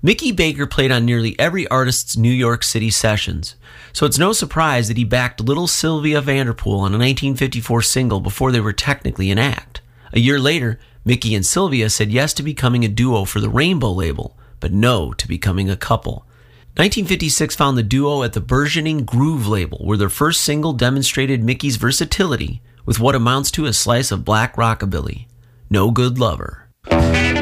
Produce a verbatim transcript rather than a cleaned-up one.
Mickey Baker played on nearly every artist's New York City sessions, so it's no surprise that he backed little Sylvia Vanderpool on a nineteen fifty-four single before they were technically an act. A year later, Mickey and Sylvia said yes to becoming a duo for the Rainbow label, but no to becoming a couple. nineteen fifty-six found the duo at the burgeoning Groove label, where their first single demonstrated Mickey's versatility with what amounts to a slice of black rockabilly, No Good Lover.